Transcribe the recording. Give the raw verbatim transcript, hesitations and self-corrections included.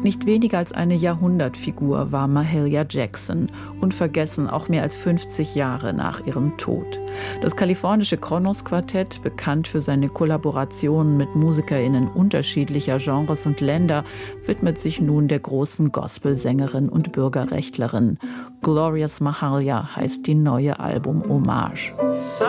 Nicht weniger als eine Jahrhundertfigur war Mahalia Jackson, unvergessen auch mehr als fünfzig Jahre nach ihrem Tod. Das kalifornische Kronos Quartett, bekannt für seine Kollaborationen mit MusikerInnen unterschiedlicher Genres und Länder, widmet sich nun der großen Gospelsängerin und Bürgerrechtlerin. Glorious Mahalia heißt die neue Album-Hommage.